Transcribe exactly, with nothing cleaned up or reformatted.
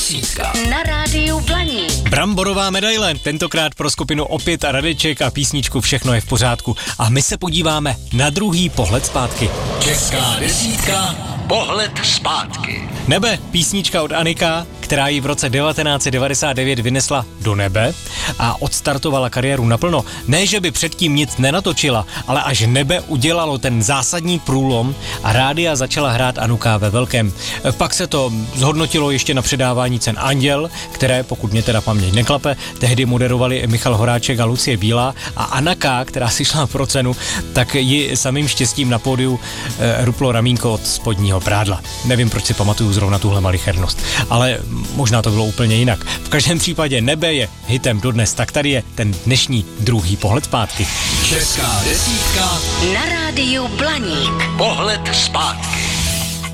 desítka na rádiu Blaník. Bramborová medaile, tentokrát pro skupinu Opět a Radeček a písničku Všechno je v pořádku. A my se podíváme na druhý pohled zpátky. Česká desítka, pohled zpátky. Nebe, písnička od Anika, která ji v roce devatenáct set devadesát devět vynesla do nebe a odstartovala kariéru naplno. Ne, že by předtím nic nenatočila, ale až Nebe udělalo ten zásadní průlom a rádia začala hrát Anuka ve velkém. Pak se to zhodnotilo ještě na předávání cen Anděl, které, pokud mě teda paměť neklape, tehdy moderovali Michal Horáček a Lucie Bílá, a Anaka, která si šla pro cenu, tak ji samým štěstím na pódiu e, ruplo ramínko od spodního prádla. Nevím, proč si pamatuju zrovna tuhle malichernost, ale možná to bylo úplně jinak. V každém případě Nebe je hitem dodnes, tak tady je ten dnešní druhý pohled zpátky. Česká desítka na rádiu Blaník. pohled zpátky.